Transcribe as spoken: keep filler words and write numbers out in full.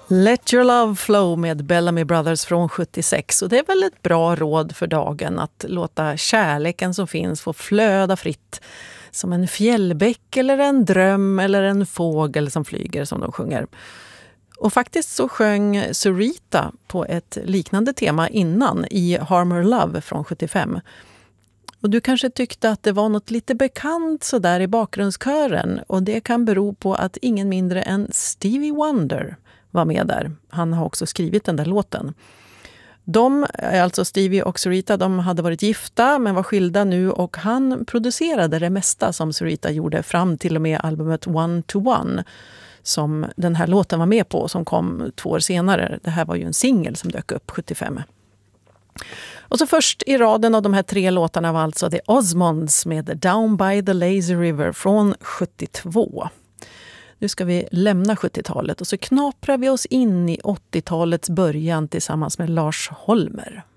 Let your love flow med Bellamy Brothers från sjuttiosex. Och det är väl ett bra råd för dagen att låta kärleken som finns få flöda fritt. Som en fjällbäck eller en dröm eller en fågel som flyger, som de sjunger. Och faktiskt så sjöng Sarita på ett liknande tema innan i Harmer Love från sjuttiofem. Och du kanske tyckte att det var något lite bekant så där i bakgrundskören. Och det kan bero på att ingen mindre än Stevie Wonder var med där. Han har också skrivit den där låten. De, alltså Stevie och Sarita, de hade varit gifta men var skilda nu, och han producerade det mesta som Sarita gjorde fram till och med albumet One to One som den här låten var med på, som kom två år senare. Det här var ju en singel som dök upp sjuttiofem. Och så först i raden av de här tre låtarna var alltså The Osmonds med Down by the Lazy River från sjuttiotvå. Nu ska vi lämna sjuttiotalet och så knaprar vi oss in i åttiotalets början tillsammans med Lars Holmer.